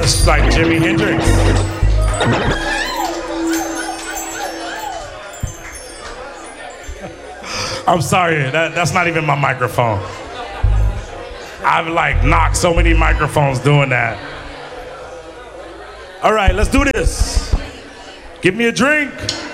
It's like Jimi Hendrix. I'm sorry, that's not even my microphone. I've like knocked so many microphones doing that. All right, let's do this. Give me a drink.